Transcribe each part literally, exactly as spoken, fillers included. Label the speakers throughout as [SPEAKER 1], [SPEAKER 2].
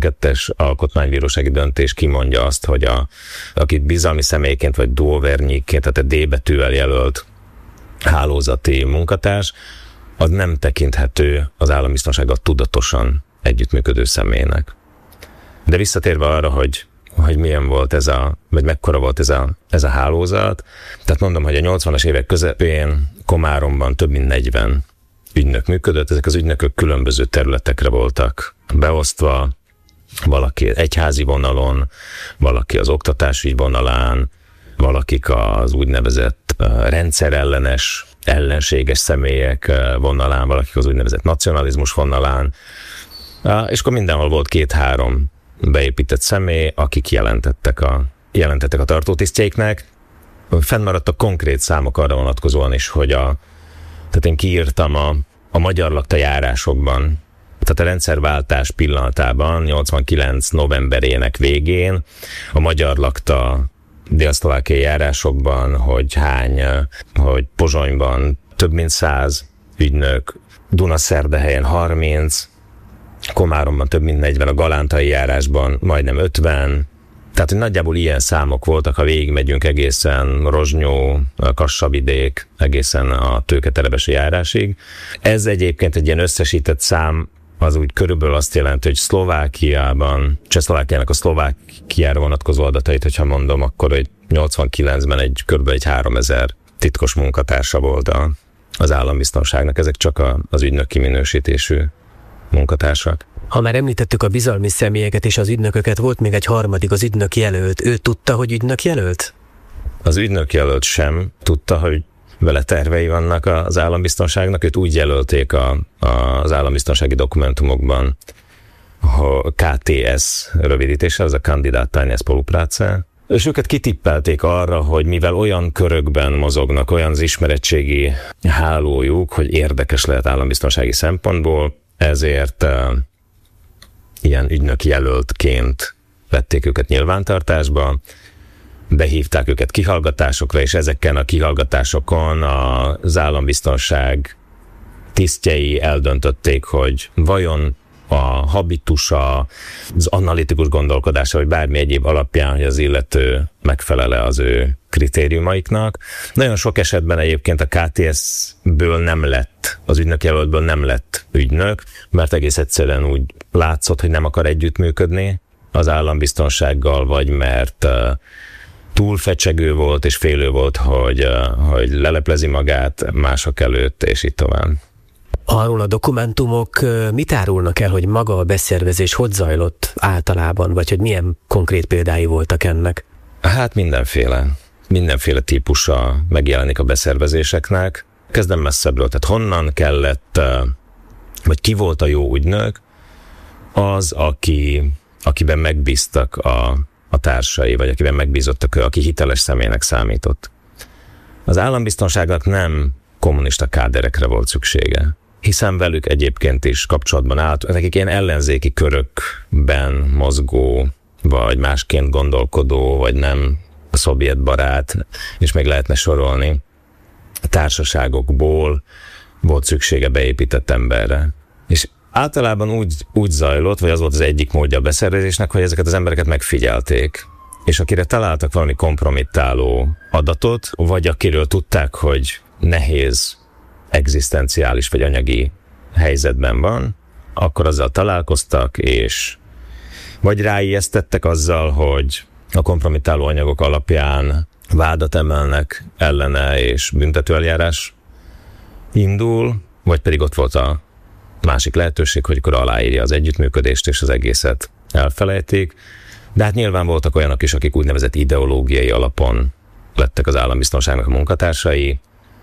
[SPEAKER 1] kilencvenkettes alkotmánybírósági döntés kimondja azt, hogy a, akit bizalmi személyként vagy dóvernyikként, tehát a D betűvel jelölt hálózati munkatárs, az nem tekinthető az állambiztonsággal tudatosan együttműködő személynek. De visszatérve arra, hogy, hogy milyen volt ez a, vagy mekkora volt ez a, ez a hálózat, tehát mondom, hogy a nyolcvanas évek közepén Komáromban több mint negyven ügynök működött, ezek az ügynökök különböző területekre voltak beosztva, valaki egyházi vonalon, valaki az oktatásügy vonalán, valakik az úgynevezett rendszerellenes, ellenséges személyek vonalán, valakik az úgynevezett nacionalizmus vonalán, és akkor mindenhol volt két-három beépített személy, akik jelentettek a, jelentettek a tartótisztjeiknek. Fennmaradtak konkrét számok arra vonatkozóan is, hogy a, tehát én kiírtam a, a magyar lakta járásokban, tehát a rendszerváltás pillanatában, nyolcvankilenc novemberének végén a magyar lakta dél-szlovákiai járásokban, hogy hány, hogy Pozsonyban több mint száz ügynök, Dunaszerdahelyen harminc, Komáromban több mint negyven, a galántai járásban majdnem ötven, tehát hogy nagyjából ilyen számok voltak, ha végigmegyünk egészen Rozsnyó, Kassavidék, egészen a Tőketerebesi járásig. Ez egyébként egy ilyen összesített szám, az úgy körülbelül azt jelenti, hogy Szlovákiában, Csehszlovákiának a Szlovákiára vonatkozó adatait, hogyha mondom, akkor hogy nyolcvankilencben egy körülbelül egy háromezer titkos munkatársa volt a, az állambiztonságnak. Ezek csak a, az ügynöki minősítésű munkatársak.
[SPEAKER 2] Ha már említettük a bizalmi személyeket és az ügynököket, volt még egy harmadik, az ügynök jelölt. Ő tudta, hogy ügynök jelölt?
[SPEAKER 1] Az ügynök jelölt sem tudta, hogy vele tervei vannak az állambiztonságnak. Őt úgy jelölték a, a, az állambiztonsági dokumentumokban, a ká té es rövidítése, az a Kandidát tajné spolupráce, és őket kitippelték arra, hogy mivel olyan körökben mozognak, olyan az ismeretségi hálójuk, hogy érdekes lehet állambiztonsági szempontból, ezért uh, ilyen ügynök jelöltként vették őket nyilvántartásba, behívták őket kihallgatásokra, és ezeken a kihallgatásokon az állambiztonság tisztjei eldöntötték, hogy vajon a habitusa, az analitikus gondolkodása, vagy bármi egyéb alapján, hogy az illető megfelele az ő kritériumaiknak. Nagyon sok esetben egyébként a ká té es-ből nem lett, az ügynök jelöltből nem lett ügynök, mert egész egyszerűen úgy látszott, hogy nem akar együttműködni az állambiztonsággal, vagy mert uh, túl fecsegő volt, és félő volt, hogy, uh, hogy leleplezi magát mások előtt, és így tovább.
[SPEAKER 2] Arról a dokumentumok mit árulnak el, hogy maga a beszervezés hogy zajlott általában, vagy hogy milyen konkrét példái voltak ennek?
[SPEAKER 1] Hát mindenféle. Mindenféle típusa megjelenik a beszervezéseknek. Kezdem messzebbről, tehát honnan kellett, vagy ki volt a jó ügynök, az, aki, akiben megbíztak a, a társai, vagy akiben megbízottak ő, aki hiteles személynek számított. Az állambiztonságnak nem kommunista káderekre volt szüksége, hiszen velük egyébként is kapcsolatban állt, nekik ilyen ellenzéki körökben mozgó, vagy másként gondolkodó, vagy nem szovjet barát, és még lehetne sorolni, társaságokból volt szüksége beépített emberre. És általában úgy, úgy zajlott, vagy az volt az egyik módja a beszervezésnek, hogy ezeket az embereket megfigyelték, és akire találtak valami kompromittáló adatot, vagy akiről tudták, hogy nehéz egzisztenciális vagy anyagi helyzetben van, akkor azzal találkoztak, és vagy ráijesztettek azzal, hogy a kompromittáló anyagok alapján vádat emelnek ellene, és büntetőeljárás indul, vagy pedig ott volt a másik lehetőség, hogy akkor aláírja az együttműködést, és az egészet elfelejtik. De hát nyilván voltak olyanok is, akik úgynevezett ideológiai alapon lettek az állambiztonságnak a munkatársai.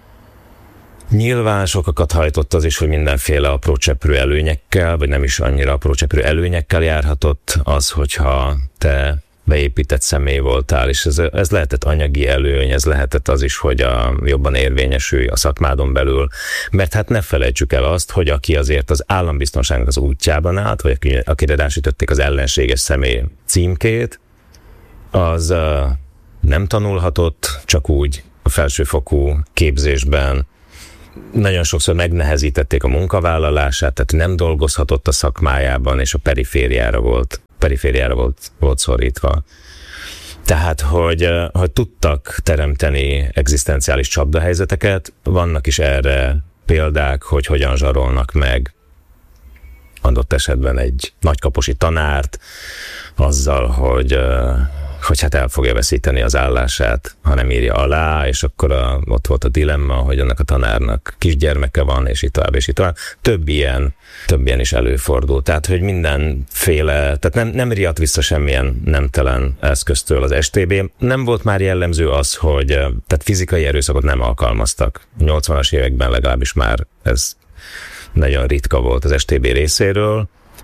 [SPEAKER 1] Nyilván sokakat hajtott az is, hogy mindenféle aprócseprő előnyekkel, vagy nem is annyira aprócseprő előnyekkel járhatott az, hogyha te beépített személy voltál, és ez, ez lehetett anyagi előny, ez lehetett az is, hogy a, jobban érvényesülj a szakmádon belül, mert hát ne felejtsük el azt, hogy aki azért az állambiztonságnak az útjában állt, vagy aki, akire rásütötték az ellenséges személy címkét, az uh, nem tanulhatott, csak úgy a felsőfokú képzésben, nagyon sokszor megnehezítették a munkavállalását, tehát nem dolgozhatott a szakmájában, és a perifériára volt perifériára volt, volt szorítva. Tehát, hogy, hogy tudtak teremteni egzisztenciális csapdahelyzeteket, vannak is erre példák, hogy hogyan zsarolnak meg adott esetben egy nagykaposi tanárt, azzal, hogy, hogy hát el fogja veszíteni az állását, ha nem írja alá, és akkor a, ott volt a dilemma, hogy annak a tanárnak kisgyermeke van, és itt tovább, és itt tovább. Több ilyen, több ilyen is előfordul. Tehát, hogy mindenféle, tehát nem, nem riadt vissza semmilyen nemtelen eszköztől az es té bé. Nem volt már jellemző az, hogy tehát fizikai erőszakot nem alkalmaztak. nyolcvanas években legalábbis már ez nagyon ritka volt az es té bé részéről,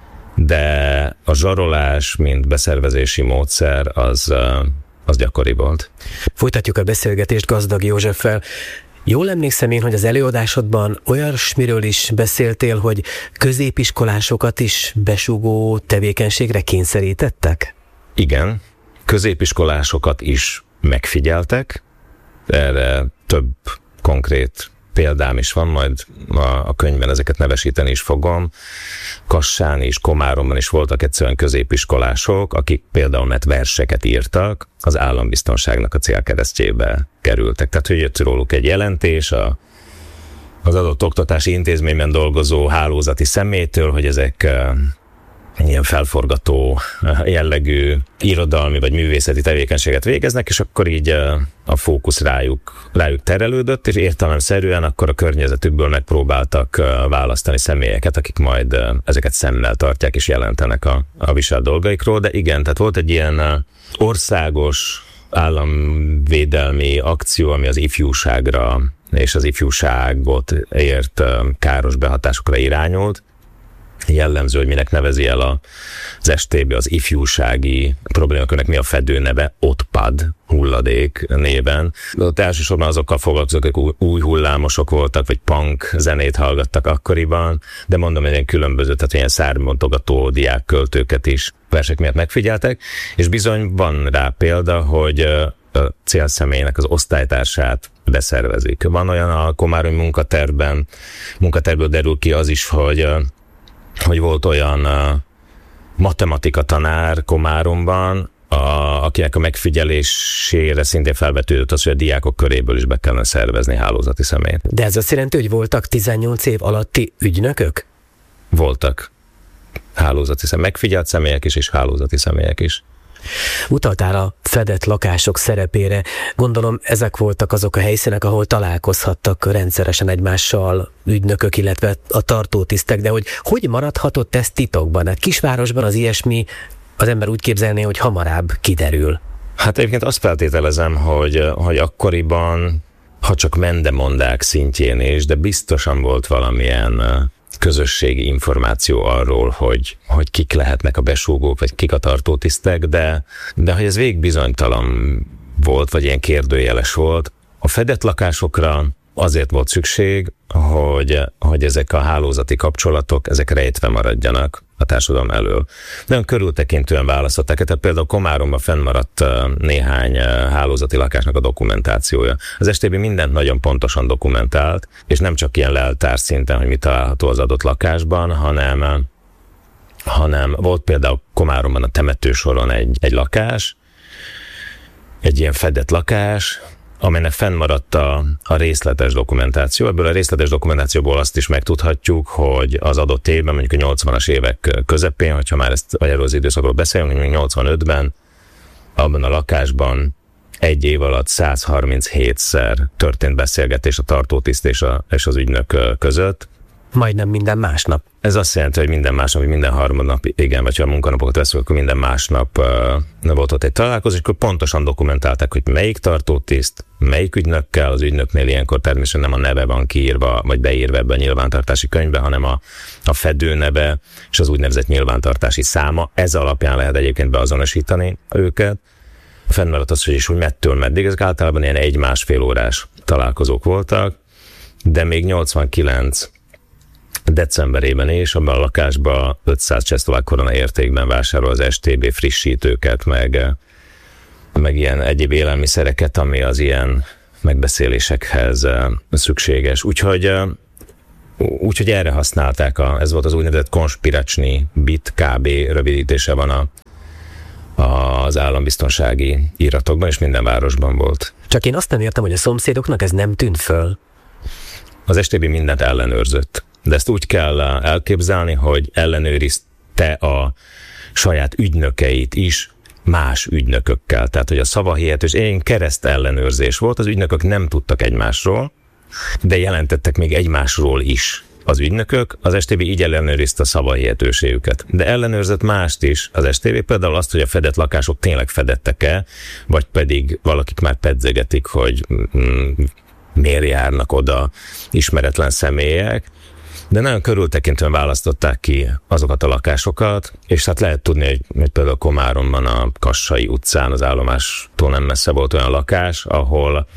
[SPEAKER 1] de a zsarolás, mint beszervezési módszer, az, az gyakori volt.
[SPEAKER 2] Folytatjuk a beszélgetést Gazdag Józseffel. Jól emlékszem én, hogy az előadásodban olyasmiről is beszéltél, hogy középiskolásokat is besúgó tevékenységre kényszerítettek?
[SPEAKER 1] Igen, középiskolásokat is megfigyeltek, erre több konkrét példám is van, majd a könyvben ezeket nevesíteni is fogom. Kassán is, Komáromban is voltak egyszerűen középiskolások, akik például mert verseket írtak, az állambiztonságnak a célkeresztjébe kerültek. Tehát, hogy jött róluk egy jelentés a, az adott oktatási intézményben dolgozó hálózati személytől, hogy ezek ilyen felforgató jellegű irodalmi vagy művészeti tevékenységet végeznek, és akkor így a fókusz rájuk, rájuk terelődött, és értelemszerűen akkor a környezetükből megpróbáltak választani személyeket, akik majd ezeket szemmel tartják és jelentenek a, a viselt dolgaikról, de igen, tehát volt egy ilyen országos államvédelmi akció, ami az ifjúságra és az ifjúságot ért káros behatásokra irányult. Jellemző, hogy minek nevezi el az es té bé az ifjúsági problémakörnek, mi a fedőneve, otpad hulladék néven. Ott elsősorban azokkal foglalkozok, akik új hullámosok voltak, vagy punk zenét hallgattak akkoriban, de mondom, hogy ilyen különböző, tehát ilyen szármontogató diákköltőket is versek miatt megfigyeltek, és bizony van rá példa, hogy a célszemélynek az osztálytársát beszervezik. Van olyan a komáromi munkatervben, munkatervből derül ki az is, hogy hogy volt olyan uh, matematika tanár Komáromban, a, akinek a megfigyelésére szintén felvetődött az, hogy a diákok köréből is be kellene szervezni hálózati személyt.
[SPEAKER 2] De ez azt jelenti, hogy voltak tizennyolc év alatti ügynökök?
[SPEAKER 1] Voltak hálózati személyek, megfigyelt személyek is, és hálózati személyek is.
[SPEAKER 2] Utaltál a fedett lakások szerepére. Gondolom ezek voltak azok a helyszínek, ahol találkozhattak rendszeresen egymással ügynökök, illetve a tartótisztek, de hogy hogy maradhatott ez titokban? Hát kisvárosban az ilyesmi, az ember úgy képzelné, hogy hamarabb kiderül.
[SPEAKER 1] Hát egyébként azt feltételezem, hogy, hogy akkoriban, ha csak mendemondák szintjén is, de biztosan volt valamilyen közösségi információ arról, hogy, hogy kik lehetnek a besúgók, vagy kik a tartótisztek, de, de hogy ez végig bizonytalan volt, vagy ilyen kérdőjeles volt. A fedett lakásokra azért volt szükség, hogy, hogy ezek a hálózati kapcsolatok, ezek rejtve maradjanak a társadalom elől. Nagyon körültekintően választották, tehát például Komáromban fennmaradt néhány hálózati lakásnak a dokumentációja. Az es té bé mindent nagyon pontosan dokumentált, és nem csak ilyen leltár szinten, hogy mi található az adott lakásban, hanem, hanem volt például Komáromban a temetősoron egy, egy lakás, egy ilyen fedett lakás, amelynek fennmaradt a, a részletes dokumentáció. Ebből a részletes dokumentációból azt is megtudhatjuk, hogy az adott évben, mondjuk a nyolcvanas évek közepén, hogyha már ezt vagy erről az időszakról beszélünk, mondjuk nyolcvanötben, abban a lakásban egy év alatt száz harminchétszer történt beszélgetés a tartótiszt és, a, és az ügynök között.
[SPEAKER 2] Majdnem minden másnap.
[SPEAKER 1] Ez azt jelenti, hogy minden másnap, vagy minden harmadnap, igen, vagy ha a munkanapokat veszünk, akkor minden másnap uh, volt ott egy találkozó, és akkor pontosan dokumentálták, hogy melyik tartótiszt, melyik ügynökkel, az ügynöknél ilyenkor természetesen nem a neve van kiírva, vagy beírva ebbe a nyilvántartási könyvbe, hanem a, a fedő neve, és az úgynevezett nyilvántartási száma. Ez alapján lehet egyébként beazonosítani őket. Fennmaradt az, hogy is, hogy mettől meddig, ezek általában ilyen egy-másfél órás találkozók voltak, de még nyolcvankilenc decemberében is, abban a lakásban ötszáz csehszlovák korona értékben vásárol az es té bé frissítőket, meg, meg ilyen egyéb élelmiszereket, ami az ilyen megbeszélésekhez szükséges. Úgyhogy, úgyhogy erre használták, a, ez volt az úgynevezett konspiracsni bit, ká bé rövidítése van a, az állambiztonsági iratokban, és minden városban volt.
[SPEAKER 2] Csak én azt nem értem, hogy a szomszédoknak ez nem tűnt föl.
[SPEAKER 1] Az es té bé mindent ellenőrzött, de ezt úgy kell elképzelni, hogy ellenőrizte a saját ügynökeit is más ügynökökkel. Tehát, hogy a szavahihetős, én kereszt ellenőrzés volt, az ügynökök nem tudtak egymásról, de jelentettek még egymásról is az ügynökök, az es té bé így ellenőrizte a szavahihetőségüket. De ellenőrzött mást is az es té bé, például azt, hogy a fedett lakások tényleg fedettek-e, vagy pedig valakik már pedzegetik, hogy mm, miért járnak oda ismeretlen személyek, de nagyon körültekintően választották ki azokat a lakásokat, és hát lehet tudni, hogy, hogy például Komáromban a Kassai utcán az állomástól nem messze volt olyan lakás, ahol,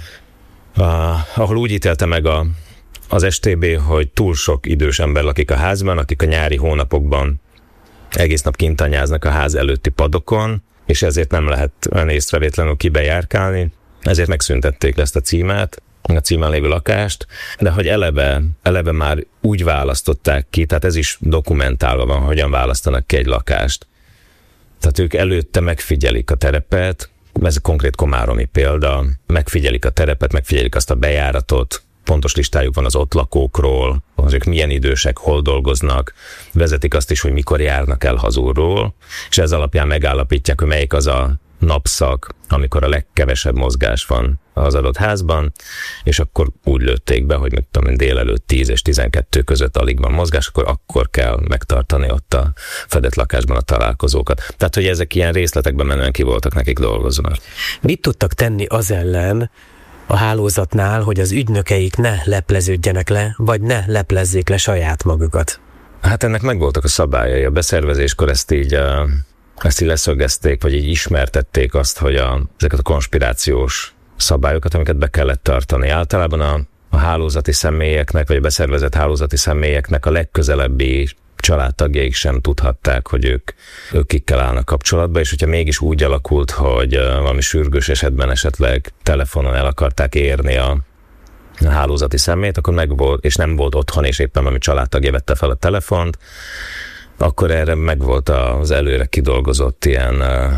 [SPEAKER 1] uh, ahol úgy ítélte meg a, az es té bé, hogy túl sok idős ember lakik a házban, akik a nyári hónapokban egész nap kintanyáznak a ház előtti padokon, és ezért nem lehet olyan észrevétlenül kibejárkálni, ezért megszüntették ezt a címet, a címen lévő lakást, de hogy eleve, eleve már úgy választották ki, tehát ez is dokumentálva van, hogyan választanak ki egy lakást. Tehát ők előtte megfigyelik a terepet, ez a konkrét komáromi példa, megfigyelik a terepet, megfigyelik azt a bejáratot, pontos listájuk van az ott lakókról, az ők milyen idősek, hol dolgoznak, vezetik azt is, hogy mikor járnak el hazulról, és ez alapján megállapítják, hogy melyik az a napszak, amikor a legkevesebb mozgás van az adott házban, és akkor úgy lőtték be, hogy mit tudom, délelőtt tíz és tizenkettő között alig van mozgás, akkor akkor kell megtartani ott a fedett lakásban a találkozókat. Tehát, hogy ezek ilyen részletekben menően ki voltak nekik dolgozva.
[SPEAKER 2] Mit tudtak tenni az ellen a hálózatnál, hogy az ügynökeik ne lepleződjenek le, vagy ne leplezzék le saját magukat?
[SPEAKER 1] Hát ennek megvoltak a szabályai. A beszervezéskor ezt így ezt így leszögezték, vagy így ismertették azt, hogy a, ezeket a konspirációs szabályokat, amiket be kellett tartani. Általában a, a hálózati személyeknek, vagy a beszervezett hálózati személyeknek a legközelebbi családtagjaik sem tudhatták, hogy ők, ők kikkel állnak kapcsolatba, és hogyha mégis úgy alakult, hogy valami sürgős esetben esetleg telefonon el akarták érni a, a hálózati személyt, akkor meg volt, és nem volt otthon, és éppen valami családtagja vette fel a telefont, akkor erre megvolt az előre kidolgozott ilyen uh,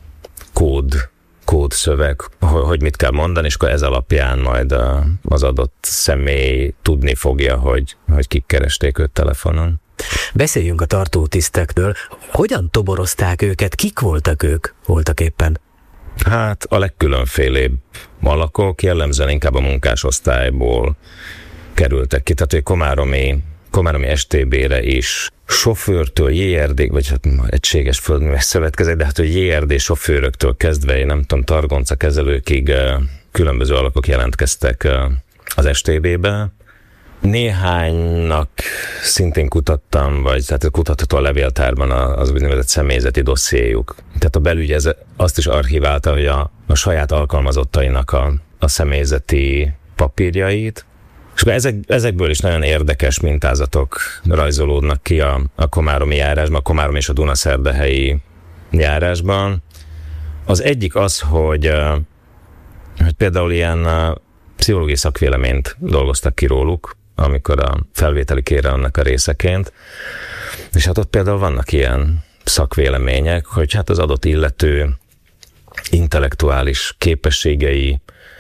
[SPEAKER 1] kód, kódszöveg, hogy mit kell mondani, és akkor ez alapján majd uh, az adott személy tudni fogja, hogy, hogy kik keresték őt telefonon.
[SPEAKER 2] Beszéljünk a tartótisztekről. Hogyan toborozták őket? Kik voltak ők? Voltak éppen?
[SPEAKER 1] Hát a legkülönfélébb alakok, jellemzően inkább a munkásosztályból kerültek ki, tehát hogy komáromi Komáromi es té bé-re is sofőrtől, jé er dé, vagy hát egységes földműves szövetkezet, de hát hogy jé er dé sofőröktől kezdve, én nem tudom, targonca kezelőkig különböző alakok jelentkeztek az es té bé-be. Néhánynak szintén kutattam, vagy tehát kutatható a levéltárban az úgynevezett személyzeti dossziéjuk. Tehát a belügy ez, azt is archiválta, hogy a, a saját alkalmazottainak a, a személyzeti papírjait, és ezek, ezekből is nagyon érdekes mintázatok rajzolódnak ki a, a komáromi járásban, a Komárom és a Dunaszerdahelyi járásban. Az egyik az, hogy, hogy például ilyen pszichológiai szakvéleményt dolgoztak ki róluk, amikor a felvételi kére annak a részeként, és hát ott például vannak ilyen szakvélemények, hogy hát az adott illető intellektuális képességei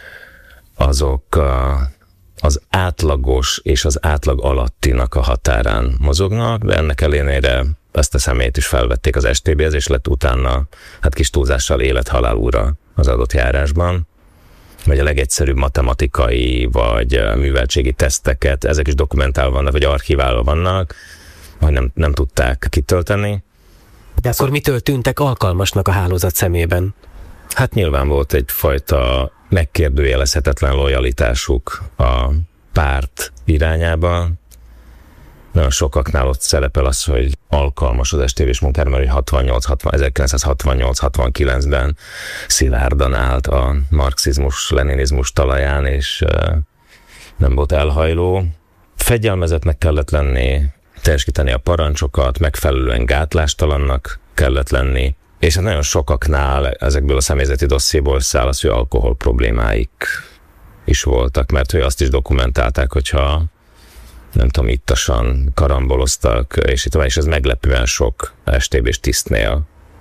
[SPEAKER 1] azok az átlagos és az átlag alattinak a határán mozognak, de ennek ellenére ezt a személyt is felvették az es té béhez, és lett utána hát kis túlzással élet-halál ura az adott járásban. Vagy a legegyszerűbb matematikai, vagy műveltségi teszteket, ezek is dokumentálva vannak, vagy archiválva vannak, hogy nem, nem tudták kitölteni.
[SPEAKER 2] De akkor mitől tűntek alkalmasnak a hálózat szemében?
[SPEAKER 1] Hát nyilván volt egyfajta megkérdőjelezhetetlen lojalitásuk a párt irányába. Nagyon sokaknál ott szerepel az, hogy alkalmas az es té bés munkára, mert hatvannyolc, hatvan, ezerkilencszázhatvannyolc hatvankilencben szilárdan állt a marxizmus-leninizmus talaján, és nem volt elhajló. Fegyelmezetnek kellett lenni, teljesíteni a parancsokat, megfelelően gátlástalannak kellett lenni, és nagyon sokaknál ezekből a személyzeti dossziéból száll az, hogy alkohol problémáik is voltak, mert hogy azt is dokumentálták, hogyha nem tudom, ittasan karamboloztak, és itt tovább, és ez meglepően sok es té bés tisztnél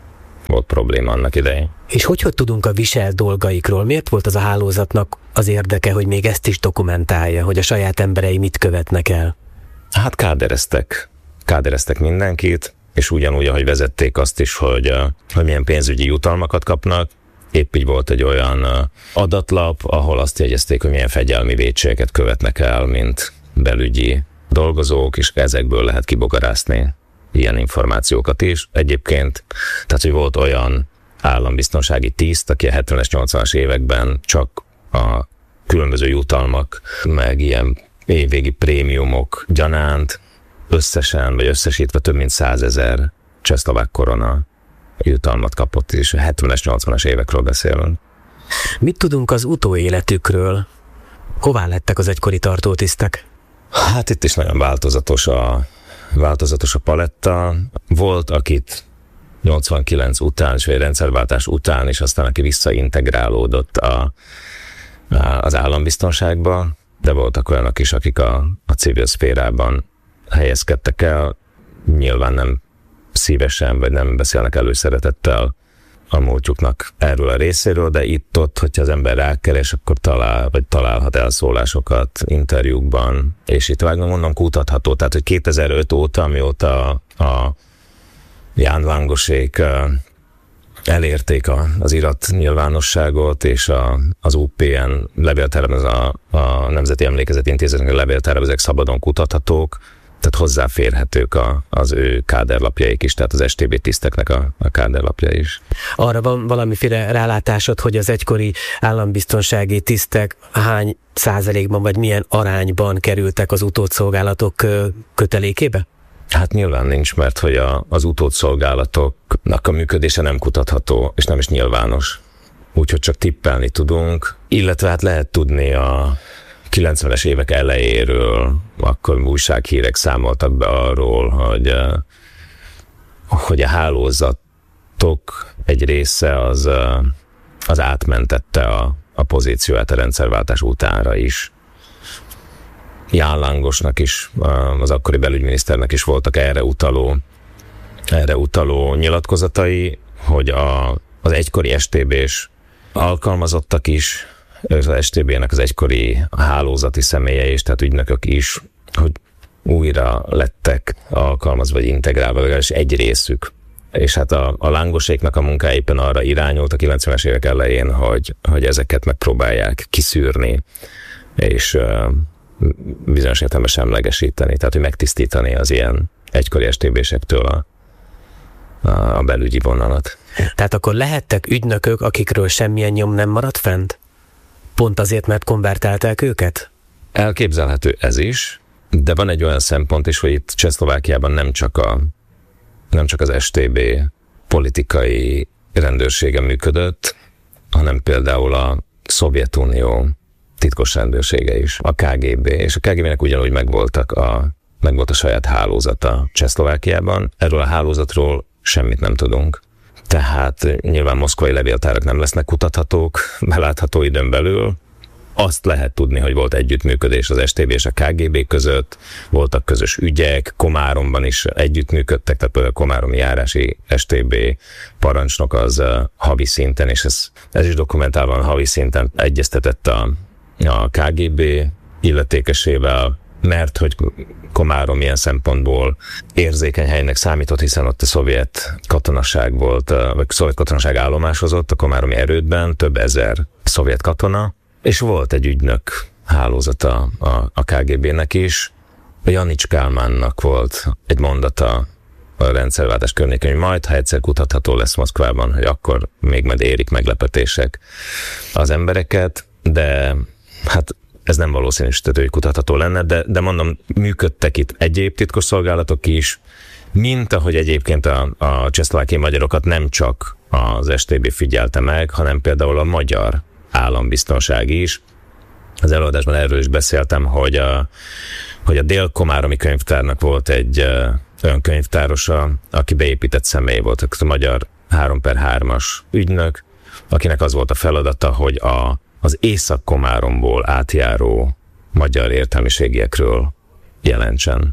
[SPEAKER 1] volt probléma annak idején.
[SPEAKER 2] És hogy, hogy tudunk a viselt dolgaikról? Miért volt az a hálózatnak az érdeke, hogy még ezt is dokumentálja, hogy a saját emberei mit követnek el?
[SPEAKER 1] Hát kádereztek. Kádereztek mindenkit, és ugyanúgy, ahogy vezették azt is, hogy, hogy milyen pénzügyi jutalmakat kapnak. Épp így volt egy olyan adatlap, ahol azt jegyezték, hogy milyen fegyelmi vétségeket követnek el, mint belügyi dolgozók, és ezekből lehet kibogarászni ilyen információkat is. Egyébként, tehát, hogy volt olyan állambiztonsági tiszt, aki a hetvenes, nyolcvanas években csak a különböző jutalmak, meg ilyen évvégi prémiumok gyanánt összesen, vagy összesítve több mint százezer csehszlovák korona jutalmat kapott, és a hetvenes, nyolcvanas évekről beszélünk.
[SPEAKER 2] Mit tudunk az utóéletükről? Hová lettek az egykori tartótisztek?
[SPEAKER 1] Hát itt is nagyon változatos a, változatos a paletta. Volt, akit nyolcvankilenc után, és egy rendszerváltás után, és aztán aki visszaintegrálódott a, a, az állambiztonságba, de voltak olyanok is, akik a, a civil szférában helyezkedtek el, nyilván nem szívesen, vagy nem beszélnek előszeretettel a múltjuknak erről a részéről, de itt-ott, hogyha az ember rákeres, akkor talál, vagy találhat elszólásokat interjúkban, és itt vágnom mondom kutatható, tehát hogy kétezer-öt óta, amióta a Ján Langosék elérték a, az irat nyilvánosságot, és a, az u pé en levéltárban, az a, a Nemzeti Emlékezeti Intézetnek a levéltárban, ezek szabadon kutathatók, tehát hozzáférhetők a, az ő káderlapjaik is, tehát az es té bé tiszteknek a, a káderlapja is.
[SPEAKER 2] Arra van valamiféle rálátásod, hogy az egykori állambiztonsági tisztek hány százalékban, vagy milyen arányban kerültek az utódszolgálatok kötelékébe?
[SPEAKER 1] Hát nyilván nincs, mert hogy a, az utódszolgálatoknak a működése nem kutatható, és nem is nyilvános. Úgyhogy csak tippelni tudunk, illetve hát lehet tudni a kilencvenes évek elejéről, akkor újsághírek számoltak be arról, hogy, hogy a hálózatok egy része az, az átmentette a, a pozícióját a rendszerváltás utánra is. Ján Langosnak is, az akkori belügyminiszternek is voltak erre utaló, erre utaló nyilatkozatai, hogy a, az egykori es té bés alkalmazottak is, az es té bének az egykori hálózati személyei is, tehát ügynökök is, hogy újra lettek alkalmazva, vagy integrálva, legalábbis egy részük. És hát a, a Langoséknak a munkája éppen arra irányult a kilencvenes évek elején, hogy, hogy ezeket megpróbálják kiszűrni, és uh, bizonyos értelemben semlegesíteni, tehát hogy megtisztítani az ilyen egykori es té bésektől a, a, a belügyi vonalat.
[SPEAKER 2] Tehát akkor lehettek ügynökök, akikről semmilyen nyom nem maradt fent? Pont azért, mert konvertálták őket?
[SPEAKER 1] Elképzelhető ez is, de van egy olyan szempont is, hogy itt Csehszlovákiában nem csak, a, nem csak az es té bé politikai rendőrsége működött, hanem például a Szovjetunió titkos rendőrsége is, a ká gé bé, és a ká gé bének ugyanúgy megvoltak a, megvolt a saját hálózata Csehszlovákiában. Erről a hálózatról semmit nem tudunk. Tehát nyilván moszkvai levéltárak nem lesznek kutathatók belátható időn belül. Azt lehet tudni, hogy volt együttműködés az es té bé és a ká gé bé között, voltak közös ügyek, Komáromban is együttműködtek, tehát például a komáromi járási es té bé parancsnok az uh, havi szinten, és ez, ez is dokumentálva havi szinten egyeztetett a, a ká gé bé illetékesével, mert hogy Komárom ilyen szempontból érzékeny helynek számított, hiszen ott a szovjet katonaság volt, vagy szovjet katonaság állomásozott a komáromi erődben, több ezer szovjet katona, és volt egy ügynök hálózata a, a ká gé bének is. A Janics Kálmánnak volt egy mondata a rendszerváltás környékén, hogy majd, ha egyszer kutatható lesz Moszkvában, hogy akkor még majd érik meglepetések az embereket, de hát ez nem valószínűsíthető, hogy kutatható lenne, de, de mondom, működtek itt egyéb titkosszolgálatok is, mint ahogy egyébként a, a csehszlovákiai magyarokat nem csak az es té bé figyelte meg, hanem például a magyar állambiztonság is. Az előadásban erről is beszéltem, hogy a, hogy a Dél-Komáromi könyvtárnak volt egy uh, olyan könyvtárosa, aki beépített személy volt, a magyar három per hármas ügynök, akinek az volt a feladata, hogy a az Észak-Komáromból átjáró magyar értelmiségiekről jelentsen.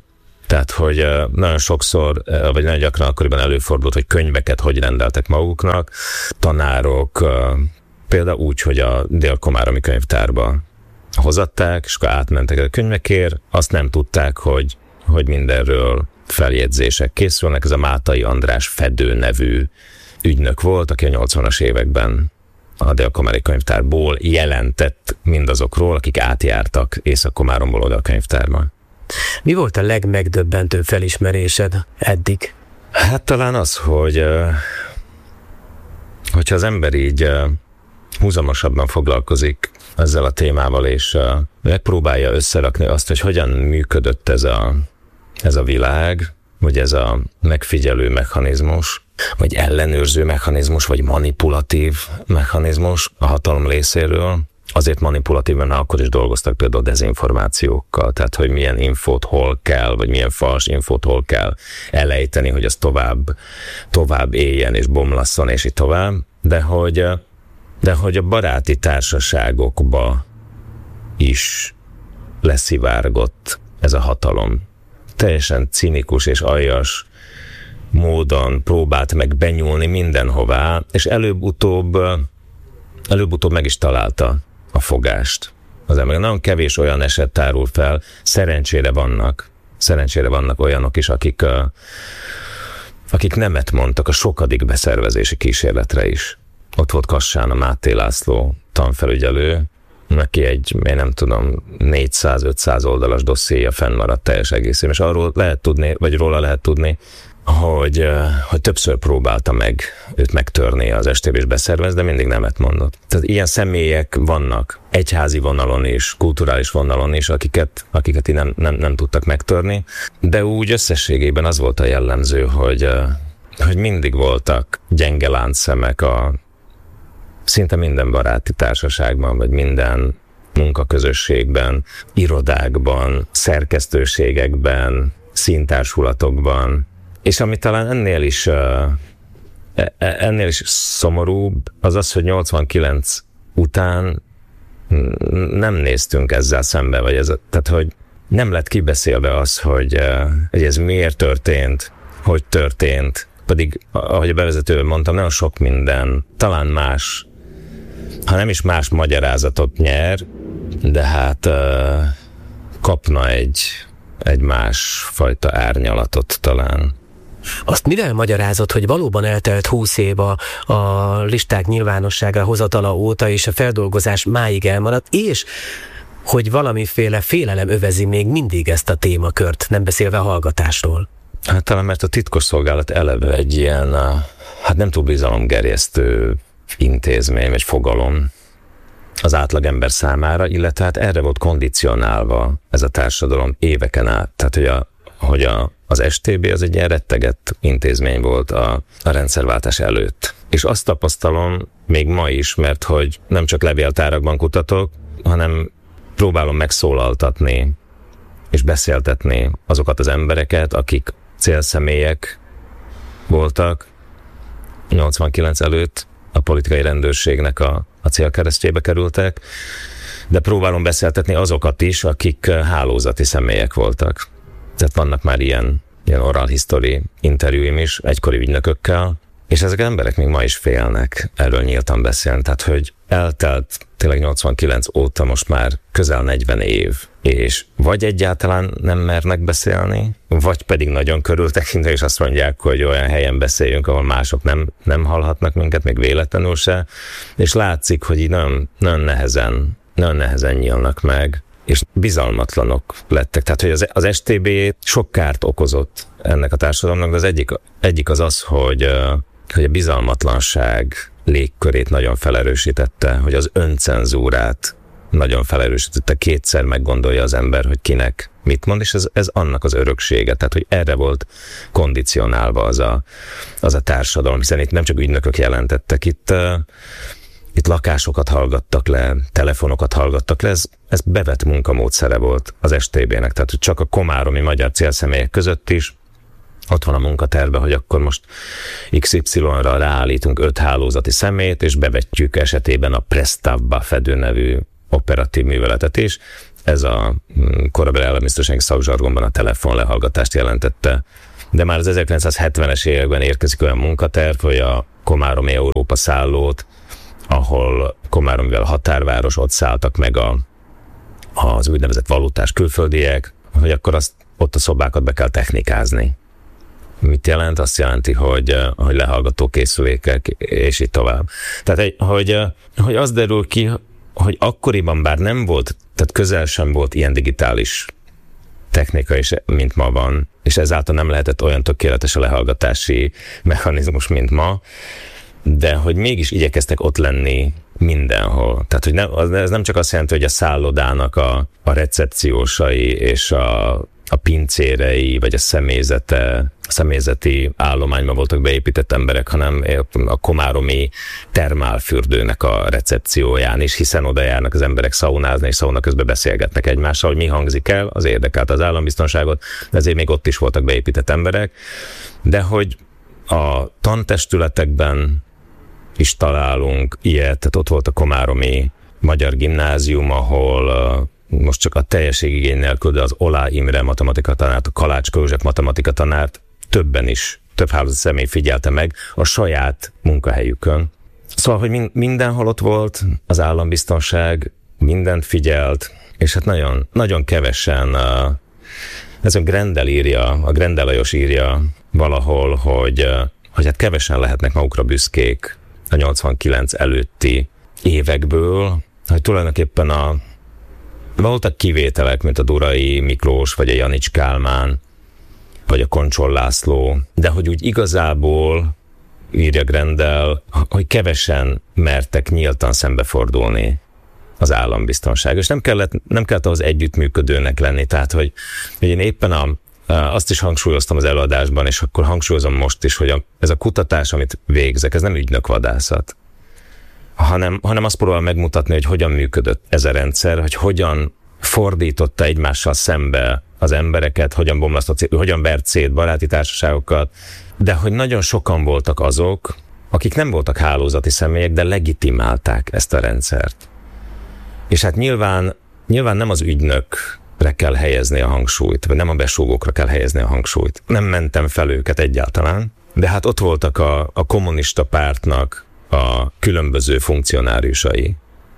[SPEAKER 1] Tehát, hogy nagyon sokszor, vagy nagyon gyakran akkoriban előfordult, hogy könyveket hogy rendeltek maguknak, tanárok, például úgy, hogy a Dél-Komáromi könyvtárba hozatták, és akkor átmentek a könyvekért, azt nem tudták, hogy, hogy mindenről feljegyzések készülnek. Ez a Mátai András Fedő nevű ügynök volt, aki a nyolcvanas években a Dél-Komáromi könyvtárból jelentett mindazokról, akik átjártak Észak-Komáromból oda a könyvtárba.
[SPEAKER 2] Mi volt a legmegdöbbentőbb felismerésed eddig?
[SPEAKER 1] Hát talán az, hogy hogyha az ember így húzamosabban foglalkozik ezzel a témával, és megpróbálja összerakni azt, hogy hogyan működött ez a, ez a világ, vagy ez a megfigyelő mechanizmus, vagy ellenőrző mechanizmus, vagy manipulatív mechanizmus a hatalom részéről. Azért manipulatív, mert akkor is dolgoztak például dezinformációkkal, tehát hogy milyen infót hol kell, vagy milyen fals infót hol kell elejteni, hogy az tovább, tovább éljen és bomlasszon, és így tovább. De hogy, de hogy a baráti társaságokba is leszivárgott ez a hatalom. Teljesen cinikus és aljas módon próbált meg benyúlni mindenhová, és előbb-utóbb, előbb-utóbb meg is találta a fogást az ember. Nagyon kevés olyan eset tárul fel, szerencsére vannak, szerencsére vannak olyanok is, akik, akik nemet mondtak a sokadik beszervezési kísérletre is. Ott volt Kassán a Máté László tanfelügyelő, neki egy, én nem tudom, négyszáz-ötszáz oldalas dossziéja fennmaradt teljes egészében, és arról lehet tudni, vagy róla lehet tudni, hogy, hogy többször próbálta meg őt megtörni az es té bé-s beszervez, de mindig nemet mondott. Tehát ilyen személyek vannak egyházi vonalon is, kulturális vonalon is, akiket, akiket így nem, nem, nem tudtak megtörni, de úgy összességében az volt a jellemző, hogy, hogy mindig voltak gyenge láncszemek a szinte minden baráti társaságban, vagy minden munkaközösségben, irodákban, szerkesztőségekben, színtársulatokban. És ami talán ennél is, ennél is szomorúbb, az az, hogy nyolcvankilenc után nem néztünk ezzel szembe, vagy ez, tehát hogy nem lett kibeszélve az, hogy, hogy ez miért történt, hogy történt, pedig, ahogy a bevezetőben mondtam, nagyon sok minden, talán más, ha nem is más magyarázatot nyer, de hát uh, kapna egy, egy más fajta árnyalatot talán.
[SPEAKER 2] Azt mivel magyarázott, hogy valóban eltelt húsz év a, a listák nyilvánosságra hozatala óta, és a feldolgozás máig elmaradt, és hogy valamiféle félelem övezi még mindig ezt a témakört, nem beszélve a hallgatásról?
[SPEAKER 1] Hát talán mert a titkosszolgálat eleve egy ilyen, hát nem túl bizalomgerjesztő intézmény, vagy fogalom az átlagember számára, illetve hát erre volt kondicionálva ez a társadalom éveken át. Tehát, hogy, a, hogy a, az es té bé az egy ilyen rettegett intézmény volt a, a rendszerváltás előtt. És azt tapasztalom még ma is, mert hogy nem csak levéltárakban kutatok, hanem próbálom megszólaltatni és beszéltetni azokat az embereket, akik célszemélyek voltak nyolcvankilenc előtt, a politikai rendőrségnek a, a célkeresztjébe kerültek, de próbálom beszéltetni azokat is, akik hálózati személyek voltak. Tehát vannak már ilyen, ilyen oral history interjúim is egykori ügynökökkel, és ezek az emberek még ma is félnek erről nyíltan beszélni. Tehát, hogy eltelt tényleg nyolcvankilenc óta most már közel negyven év, és vagy egyáltalán nem mernek beszélni, vagy pedig nagyon körültekintve, és azt mondják, hogy olyan helyen beszéljünk, ahol mások nem, nem hallhatnak minket, még véletlenül se, és látszik, hogy így nagyon, nagyon nehezen, nagyon nehezen nyílnak meg, és bizalmatlanok lettek. Tehát, hogy az, az es té bé sok kárt okozott ennek a társadalomnak, de az egyik, egyik az az, hogy, hogy a bizalmatlanság légkörét nagyon felerősítette, hogy az öncenzúrát nagyon felerősítette, kétszer meggondolja az ember, hogy kinek mit mond, és ez, ez annak az öröksége, tehát hogy erre volt kondicionálva az a, az a társadalom, hiszen itt nem csak ügynökök jelentettek, itt, uh, itt lakásokat hallgattak le, telefonokat hallgattak le, ez, ez bevett munkamódszere volt az es té bének, tehát hogy csak a komáromi magyar célszemélyek között is ott van a munkaterve, hogy akkor most iksz ipszilonra ráállítunk öt hálózati személyt, és bevetjük esetében a Prestavba Fedő nevű operatív műveletet is, ez a korábbi állambiztonsági szakzsargonban a telefonlehallgatást jelentette. De már az ezerkilencszázhetvenes években érkezik olyan munkaterv, hogy a komáromi Európa szállót, ahol Komárom, mivel határváros, ott szálltak meg a, az úgynevezett valutás külföldiek, hogy akkor azt, ott a szobákat be kell technikázni. Mit jelent? Azt jelenti, hogy, hogy lehallgató készülékek, és így tovább. Tehát, hogy, hogy az derül ki, hogy akkoriban bár nem volt, tehát közel sem volt ilyen digitális technika is, mint ma van, és ezáltal nem lehetett olyan tökéletes a lehallgatási mechanizmus, mint ma, de hogy mégis igyekeztek ott lenni mindenhol. Tehát, hogy nem, ez nem csak azt jelenti, hogy a szállodának a, a recepciósai és a, a pincérei, vagy a személyzete, a személyzeti állományban voltak beépített emberek, hanem a komáromi termálfürdőnek a recepcióján is, hiszen oda járnak az emberek szaunázni, és szauna közben beszélgetnek egymással, hogy mi hangzik el, az érdekelt az állambiztonságot, de ezért még ott is voltak beépített emberek, de hogy a tantestületekben is találunk ilyet, tehát ott volt a komáromi magyar gimnázium, ahol most csak a teljességigény nélkül, de az Olá Imre matematika tanárt, a Kalács Kőzsek matematika tanárt többen is, több hálózati személy figyelte meg a saját munkahelyükön. Szóval, hogy mindenhol ott volt az állambiztonság, mindent figyelt, és hát nagyon, nagyon kevesen, ez a Grendel írja, a Grendel Lajos írja valahol, hogy, hogy hát kevesen lehetnek magukra büszkék a nyolcvankilenc előtti évekből, hogy tulajdonképpen a voltak kivételek, mint a Durai Miklós, vagy a Janics Kálmán, vagy a Koncsol László, de hogy úgy igazából, írja Grendel, hogy kevesen mertek nyíltan szembefordulni az állambiztonság. És nem kellett, nem kellett ahhoz együttműködőnek lenni, tehát hogy, hogy én éppen a, azt is hangsúlyoztam az előadásban, és akkor hangsúlyozom most is, hogy a, ez a kutatás, amit végzek, ez nem ügynökvadászat, hanem, hanem azt próbál megmutatni, hogy hogyan működött ez a rendszer, hogy hogyan fordította egymással szembe az embereket, hogyan bomlasztott, hogyan vert szét baráti társaságokat, de hogy nagyon sokan voltak azok, akik nem voltak hálózati személyek, de legitimálták ezt a rendszert. És hát nyilván, nyilván nem az ügynökre kell helyezni a hangsúlyt, vagy nem a besúgókra kell helyezni a hangsúlyt. Nem mentem fel őket egyáltalán, de hát ott voltak a, a kommunista pártnak a különböző funkcionáriusai,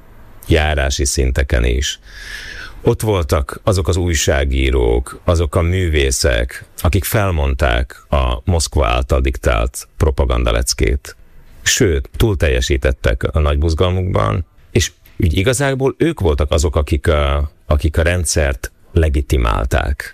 [SPEAKER 1] járási szinteken is. Ott voltak azok az újságírók, azok a művészek, akik felmondták a Moszkva által diktált propagandaleckét. Sőt, túl teljesítettek a nagy buzgalmukban, és úgy igazából ők voltak azok, akik a, akik a rendszert legitimálták.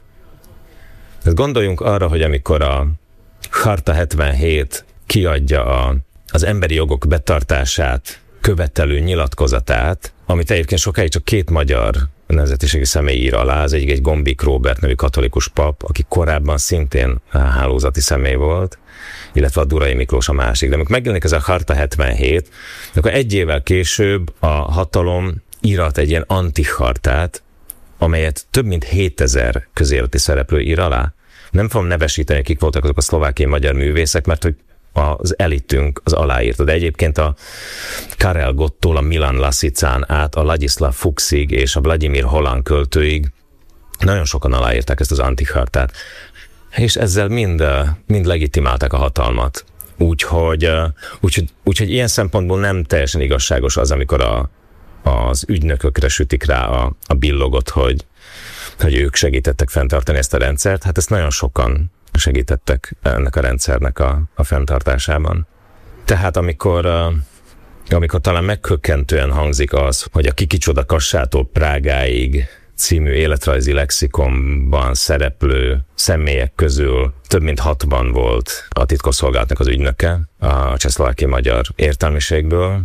[SPEAKER 1] Tehát gondoljunk arra, hogy amikor a Charta hetvenhét kiadja a, az emberi jogok betartását követelő nyilatkozatát, amit egyébként sokáig csak két magyar nemzetiségi személy ír alá, az egyik egy Gombik Róbert nevű katolikus pap, aki korábban szintén hálózati személy volt, illetve a Durai Miklós a másik. De amikor megjelenik ez a Charta hetvenhét, akkor egy évvel később a hatalom írat egy ilyen antichartát, amelyet több mint hétezer közéleti szereplő ír alá. Nem fogom nevesíteni, kik voltak azok a szlovákiai magyar művészek, mert hogy az elitünk az aláírta, de egyébként a Karel Gottól a Milan Lasicán át a Ladislav Fuchsig és a Vladimir Holan költőig nagyon sokan aláírták ezt az antichartát, és ezzel mind, mind legitimálták a hatalmat. Úgyhogy, úgyhogy, úgyhogy ilyen szempontból nem teljesen igazságos az, amikor a, az ügynökökre sütik rá a, a billogot, hogy, hogy ők segítettek fenntartani ezt a rendszert. Hát ezt nagyon sokan segítettek ennek a rendszernek a, a fenntartásában. Tehát amikor, uh, amikor talán meghökkentően hangzik az, hogy a Kikicsoda Kassától Prágáig című életrajzi lexikonban szereplő személyek közül több mint hatvan volt a titkosszolgálatnak az ügynöke a csehszlovákiai magyar értelmiségből.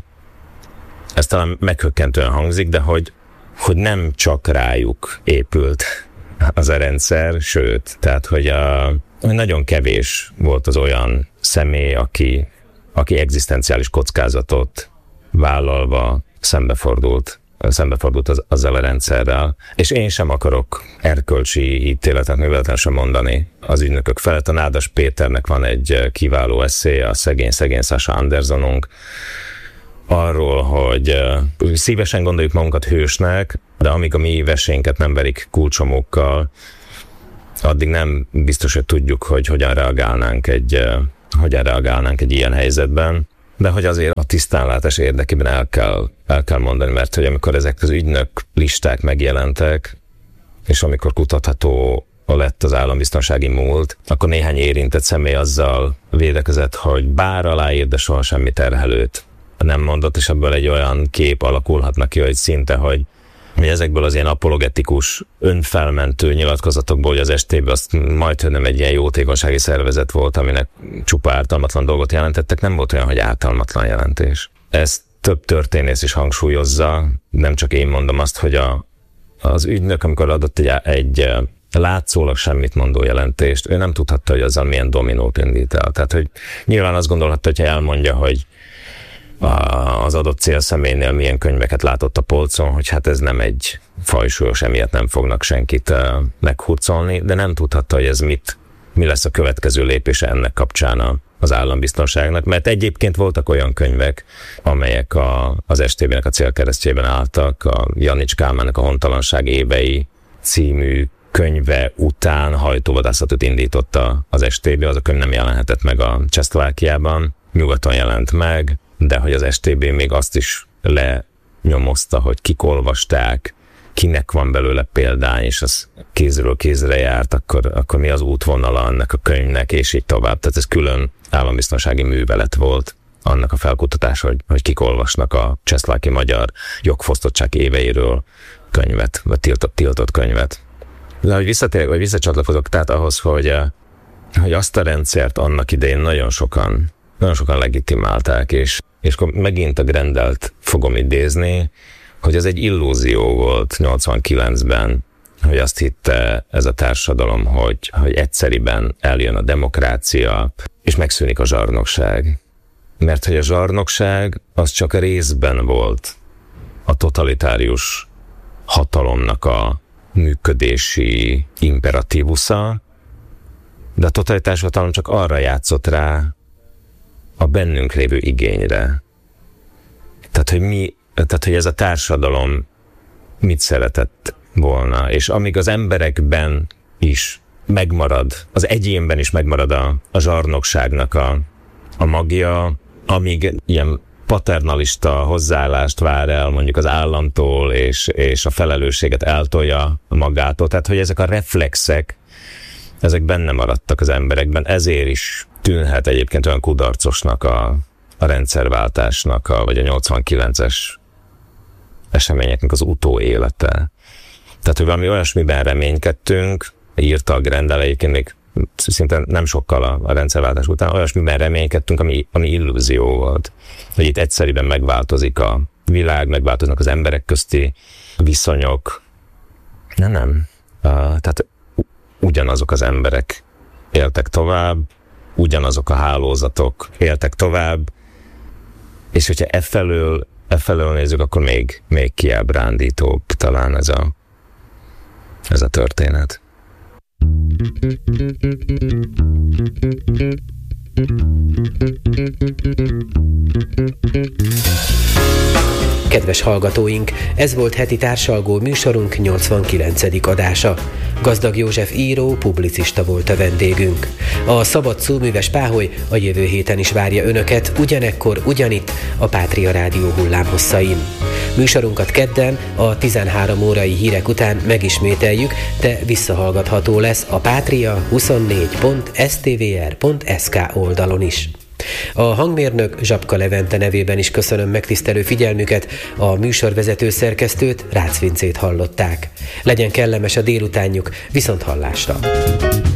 [SPEAKER 1] Ez talán meghökkentően hangzik, de hogy, hogy nem csak rájuk épült az a rendszer, sőt, tehát hogy a nagyon kevés volt az olyan személy, aki, aki egzisztenciális kockázatot vállalva szembefordult, szembefordult az, azzal a rendszerrel. És én sem akarok erkölcsi ítéletet műveletlen sem mondani az ügynökök felett. A Nádas Péternek van egy kiváló eszéje, a Szegény-szegény Sasha Andersonunk, arról, hogy szívesen gondoljuk magunkat hősnek, de amíg a mi vesénket nem verik kulcsomókkal, addig nem biztos, hogy tudjuk, hogy hogyan reagálnánk egy, hogyan reagálnánk egy ilyen helyzetben. De hogy azért a tisztánlátás érdekében el kell, el kell mondani, mert hogy amikor ezek az ügynök listák megjelentek, és amikor kutatható lett az állambiztonsági múlt, akkor néhány érintett személy azzal védekezett, hogy bár aláír, de soha semmi terhelőt nem mondott, és ebből egy olyan kép alakulhatna ki, hogy szinte, hogy, hogy ezekből az ilyen apologetikus, önfelmentő nyilatkozatokból, hogy az es té bé azt majdhogy nem egy ilyen jótékonysági szervezet volt, aminek csupa ártalmatlan dolgot jelentettek, nem volt olyan, hogy ártalmatlan jelentés. Ezt több történész is hangsúlyozza, nem csak én mondom azt, hogy a, az ügynök, amikor adott egy, egy látszólag semmit mondó jelentést, ő nem tudhatta, hogy azzal milyen dominót indít el. Tehát, hogy nyilván azt gondolhatta, hogyha elmondja, hogy az adott célszemélynél milyen könyveket látott a polcon, hogy hát ez nem egy fajsúlyos, emiatt nem fognak senkit meghurcolni, de nem tudhatta, hogy ez mit, mi lesz a következő lépése ennek kapcsán az állambiztonságnak, mert egyébként voltak olyan könyvek, amelyek a, az es té bének a célkeresztjében álltak, a Janics Kálmánnak a Hontalanság évei című könyve után hajtóvadászatot indította az es té bé, az a könyv nem jelenhetett meg a Csehszlovákiában, nyugaton jelent meg, de hogy az es té bé még azt is lenyomozta, hogy kik olvasták, kinek van belőle példány, és az kézről kézre járt, akkor, akkor mi az útvonala ennek a könyvnek, és így tovább. Tehát ez külön állambiztonsági művelet volt, annak a felkutatása, hogy, hogy kik olvasnak a csehszlováki magyar jogfosztottság éveiről könyvet, vagy tiltott, tiltott könyvet. De hogy visszatérek, vagy visszacsatlakozok, tehát ahhoz, hogy, hogy azt a rendszert annak idején nagyon sokan, nagyon sokan legitimálták, és, és akkor megint a Grendelt fogom idézni, hogy ez egy illúzió volt nyolcvankilencben, hogy azt hitte ez a társadalom, hogy, hogy egyszeriben eljön a demokrácia, és megszűnik a zsarnokság. Mert hogy a zsarnokság az csak részben volt a totalitárius hatalomnak a működési imperatívusza, de a totalitárius hatalom csak arra játszott rá a bennünk lévő igényre. Tehát, hogy mi, tehát, hogy ez a társadalom mit szeretett volna, és amíg az emberekben is megmarad, az egyénben is megmarad a, a zsarnokságnak a, a magja, amíg ilyen paternalista hozzáállást vár el mondjuk az államtól, és, és a felelősséget eltolja magától. Tehát, hogy ezek a reflexek, ezek benne maradtak az emberekben. Ezért is tűnhet egyébként olyan kudarcosnak a, a rendszerváltásnak, a, vagy a nyolcvankilences eseményeknek az utóélete. Tehát, hogy valami olyasmiben reménykedtünk, írta a Grendel egyébként még szinte nem sokkal a, a rendszerváltás után, olyasmiben reménykedtünk, ami, ami illúzió volt. Hogy itt egyszerűen megváltozik a világ, megváltoznak az emberek közti viszonyok. Nem, nem. Uh, tehát ugyanazok az emberek éltek tovább, ugyanazok a hálózatok éltek tovább, és hogyha e felől, e felől nézzük, akkor még, még kiábrándítóbb talán ez a, ez a történet.
[SPEAKER 2] Kedves hallgatóink, ez volt heti társalgó műsorunk nyolcvankilencedik adása. Gazdag József író, publicista volt a vendégünk. A Szabad Szóműves Páholy a jövő héten is várja önöket, ugyanekkor, ugyanitt a Pátria Rádió hullámhosszain. Műsorunkat kedden a tizenhárom órai hírek után megismételjük, de visszahallgatható lesz a pátria huszonnégy pont es té vé er pont es ká oldalon is. A hangmérnök Zsapka Levente nevében is köszönöm megtisztelő figyelmüket, a műsorvezető szerkesztőt, Rácz Vincét hallották. Legyen kellemes a délutánjuk, viszont hallásra!